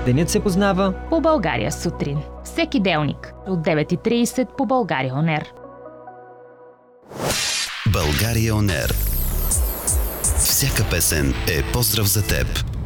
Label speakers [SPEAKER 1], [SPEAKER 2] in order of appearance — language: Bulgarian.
[SPEAKER 1] Денят се познава
[SPEAKER 2] по България сутрин. Всеки делник от 9:30 по България On Air.
[SPEAKER 3] България On Air. Всяка песен е поздрав за теб.